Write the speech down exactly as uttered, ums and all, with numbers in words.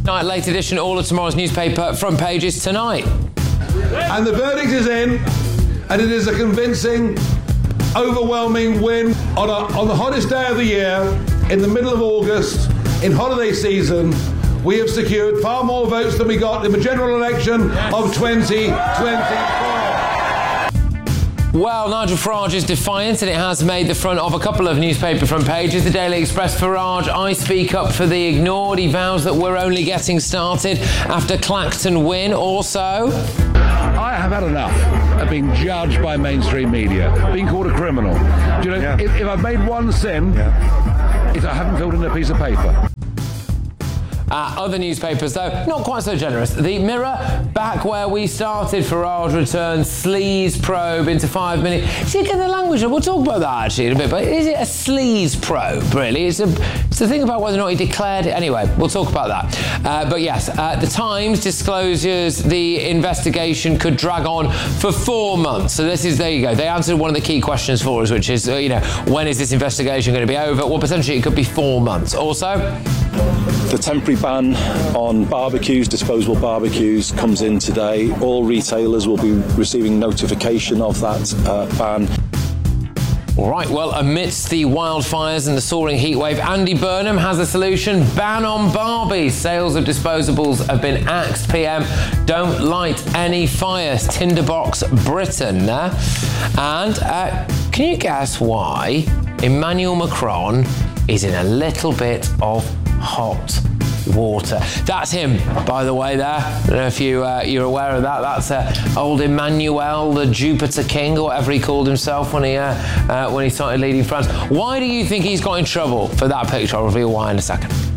Late edition, all of tomorrow's newspaper front pages tonight. And the verdict is in, and it is a convincing, overwhelming win on, a, on the hottest day of the year, in the middle of August, in holiday season. We have secured far more votes than we got in the general election of twenty twenty-four. Well, Nigel Farage is defiant, and it has made the front of a couple of newspaper front pages. The Daily Express: Farage, I speak up for the ignored. He vows that we're only getting started after Clacton win. Also, I have had enough of being judged by mainstream media, being called a criminal. Do you know, yeah. if, if I've made one sin, yeah. it's I haven't filled in a piece of paper. Uh, other newspapers, though, not quite so generous. The Mirror, back where we started. Farage returns sleaze probe into five minutes. See, again, the language, we'll talk about that actually in a bit, but is it a sleaze probe, really? It's, a, it's the thing about whether or not he declared it. Anyway, we'll talk about that. Uh, but yes, uh, the Times discloses the investigation could drag on for four months. So this is, there you go. They answered one of the key questions for us, which is, uh, you know, when is this investigation going to be over? Well, potentially it could be four months. Also, the temporary ban on barbecues, disposable barbecues, comes in today. All retailers will be receiving notification of that uh, ban. All right, well, amidst the wildfires and the soaring heatwave, Andy Burnham has a solution. Ban on Barbies. Sales of disposables have been axed. P M, don't light any fires. Tinderbox Britain there. And uh, can you guess why Emmanuel Macron is in a little bit of hot water? That's him, by the way, there. I don't know if you, uh, you're aware of that. That's uh, old Emmanuel, the Jupiter King, or whatever he called himself when he, uh, uh, when he started leading France. Why do you think he's got in trouble for that picture? I'll reveal why in a second.